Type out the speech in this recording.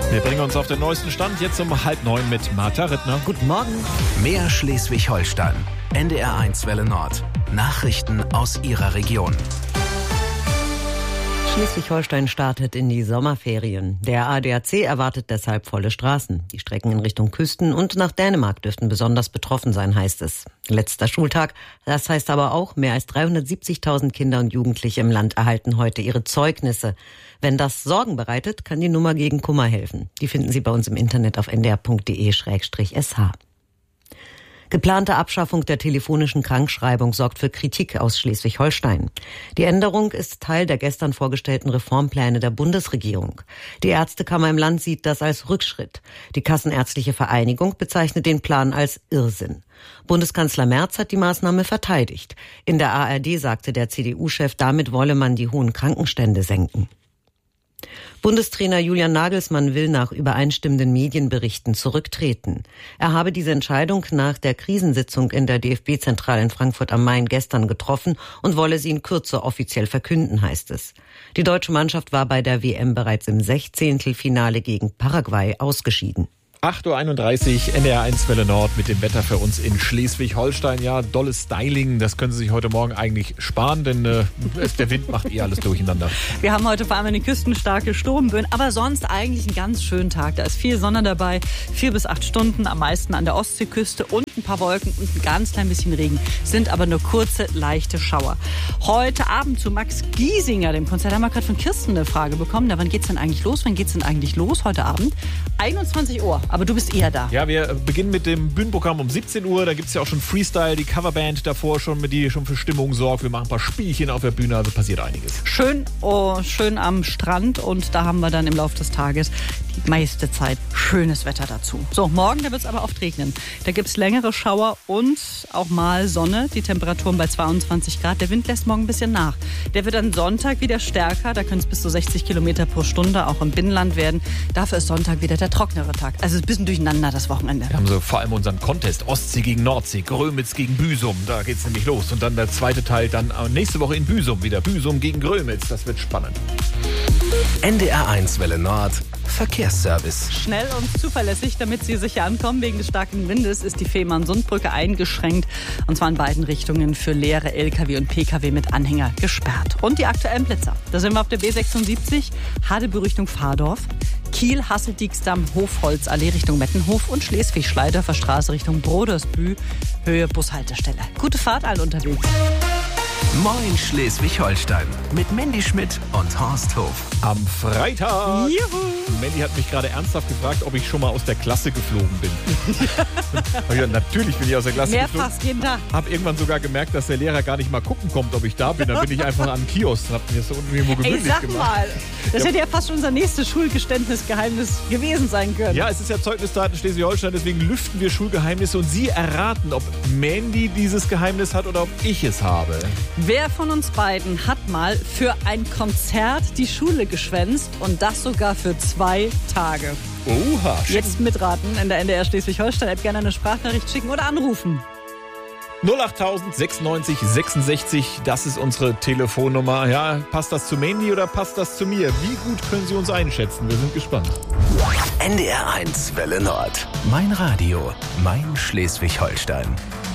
Wir bringen uns auf den neuesten Stand jetzt um 8:30 mit Martha Rittner. Guten Morgen. Mehr Schleswig-Holstein. NDR1 Welle Nord. Nachrichten aus Ihrer Region. Schleswig-Holstein startet in die Sommerferien. Der ADAC erwartet deshalb volle Straßen. Die Strecken in Richtung Küsten und nach Dänemark dürften besonders betroffen sein, heißt es. Letzter Schultag. Das heißt aber auch, mehr als 370.000 Kinder und Jugendliche im Land erhalten heute ihre Zeugnisse. Wenn das Sorgen bereitet, kann die Nummer gegen Kummer helfen. Die finden Sie bei uns im Internet auf ndr.de/sh. Geplante Abschaffung der telefonischen Krankschreibung sorgt für Kritik aus Schleswig-Holstein. Die Änderung ist Teil der gestern vorgestellten Reformpläne der Bundesregierung. Die Ärztekammer im Land sieht das als Rückschritt. Die Kassenärztliche Vereinigung bezeichnet den Plan als Irrsinn. Bundeskanzler Merz hat die Maßnahme verteidigt. In der ARD sagte der CDU-Chef, damit wolle man die hohen Krankenstände senken. Bundestrainer Julian Nagelsmann will nach übereinstimmenden Medienberichten zurücktreten. Er habe diese Entscheidung nach der Krisensitzung in der DFB-Zentrale in Frankfurt am Main gestern getroffen und wolle sie in Kürze offiziell verkünden, heißt es. Die deutsche Mannschaft war bei der WM bereits im 16. gegen Paraguay ausgeschieden. 8:31 Uhr, NDR1 Welle Nord mit dem Wetter für uns in Schleswig-Holstein. Ja, dolles Styling, das können Sie sich heute Morgen eigentlich sparen, denn der Wind macht alles durcheinander. Wir haben heute vor allem eine küstenstarke Sturmböen, aber sonst eigentlich einen ganz schönen Tag. Da ist viel Sonne dabei, 4 bis 8 Stunden, am meisten an der Ostseeküste und ein paar Wolken und ein ganz klein bisschen Regen. Sind aber nur kurze, leichte Schauer. Heute Abend zu Max Giesinger, dem Konzert, haben wir gerade von Kirsten eine Frage bekommen. Na, wann geht's denn eigentlich los? Wann geht's denn eigentlich los heute Abend? 21 Uhr. Aber du bist eher da. Ja, wir beginnen mit dem Bühnenprogramm um 17 Uhr. Da gibt es ja auch schon Freestyle, die Coverband davor schon, die schon für Stimmung sorgt. Wir machen ein paar Spielchen auf der Bühne, also passiert einiges. Schön am Strand und da haben wir dann im Laufe des Tages die meiste Zeit schönes Wetter dazu. So, morgen, da wird es aber oft regnen. Da gibt es längere Schauer und auch mal Sonne. Die Temperaturen bei 22 Grad. Der Wind lässt morgen ein bisschen nach. Der wird dann Sonntag wieder stärker. Da können es bis zu 60 Kilometer pro Stunde auch im Binnenland werden. Dafür ist Sonntag wieder der trocknere Tag. Also ein bisschen durcheinander das Wochenende. Wir haben so vor allem unseren Contest Ostsee gegen Nordsee, Grömitz gegen Büsum. Da geht's nämlich los. Und dann der zweite Teil dann nächste Woche in Büsum wieder. Büsum gegen Grömitz. Das wird spannend. NDR1 Welle Nord. Verkehrsservice. Schnell und zuverlässig, damit Sie sicher ankommen. Wegen des starken Windes ist die Fehmarn-Sundbrücke eingeschränkt. Und zwar in beiden Richtungen für leere Lkw und Pkw mit Anhänger gesperrt. Und die aktuellen Blitzer. Da sind wir auf der B76, Hadebu Richtung Fahrdorf. Kiel, Hasseldiekstamm, Hofholzallee Richtung Mettenhof und Schleswig-Schleidorfer Straße Richtung Brodersbü, Höhe Bushaltestelle. Gute Fahrt allen unterwegs. Moin Schleswig-Holstein mit Mandy Schmidt und Horst Hof. Am Freitag. Juhu. Mandy hat mich gerade ernsthaft gefragt, ob ich schon mal aus der Klasse geflogen bin. Ja, natürlich bin ich aus der Klasse geflogen. Fast jeden Tag. Hab irgendwann sogar gemerkt, dass der Lehrer gar nicht mal gucken kommt, ob ich da bin. Dann bin ich einfach an den Kiosk und hab mir das so irgendwo gemütlich sag gemacht. mal, das hätte ja fast unser nächstes Schulgeständnisgeheimnis gewesen sein können. Ja, es ist ja Zeugnistat in Schleswig-Holstein, deswegen lüften wir Schulgeheimnisse und Sie erraten, ob Mandy dieses Geheimnis hat oder ob ich es habe. Wer von uns beiden hat mal für ein Konzert die Schule geschwänzt und das sogar für 2 Tage? Oha. Jetzt mitraten in der NDR Schleswig-Holstein-App, gerne eine Sprachnachricht schicken oder anrufen. 08000 96 66, das ist unsere Telefonnummer. Ja, passt das zu Mandy oder passt das zu mir? Wie gut können Sie uns einschätzen? Wir sind gespannt. NDR1 Welle Nord. Mein Radio, mein Schleswig-Holstein.